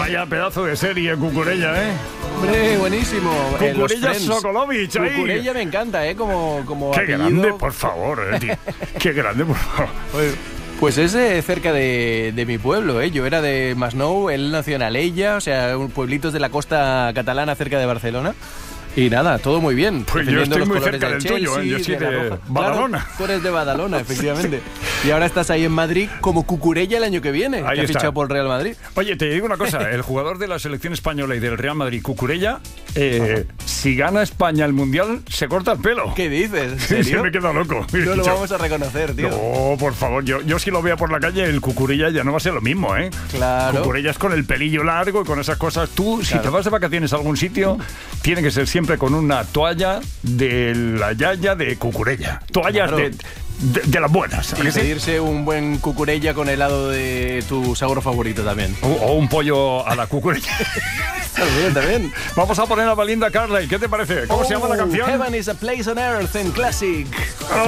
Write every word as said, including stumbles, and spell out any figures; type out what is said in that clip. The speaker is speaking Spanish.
Vaya pedazo de serie, Cucurella, ¿eh? Hombre, buenísimo. Eh, los Cucurella Friends. Sokolovic, ahí. Cucurella me encanta, ¿eh? Como, como Qué apellido. grande, por favor, eh, tío. Qué grande, por favor. Pues es eh, cerca de, de mi pueblo, ¿eh? Yo era de Masnou, él nació en Alella, o sea, un pueblitos de la costa catalana cerca de Barcelona. Y nada, todo muy bien. Pues yo defendiendo estoy los muy colores cerca del Chelsea, tuyo, ¿eh? Yo soy de la de Roja. Badalona. Claro, tú eres de Badalona, efectivamente. Y ahora estás ahí en Madrid como Cucurella el año que viene, Ahí que ha está. fichado por el Real Madrid. Oye, te digo una cosa, el jugador de la selección española y del Real Madrid, Cucurella, eh, si gana España el Mundial, se corta el pelo. ¿Qué dices? ¿En Sí, serio? me he quedado loco. No lo Dicho, vamos a reconocer, tío. No, por favor, yo, yo si lo veo por la calle, el Cucurella ya no va a ser lo mismo, ¿eh? Claro. Cucurella es con el pelillo largo y con esas cosas. Tú, si Claro. te vas de vacaciones a algún sitio, tiene que ser siempre con una toalla de la yaya de Cucurella. Toallas Claro. de, de, de las buenas. ¿a Y que sí? pedirse un buen Cucurella con helado de tu sabor favorito también. O, o un pollo a la Cucurella. También, también. Vamos a poner a Belinda Carlisle. ¿Qué te parece? ¿Cómo se llama la Oh, canción? Heaven is a place on earth en Classic.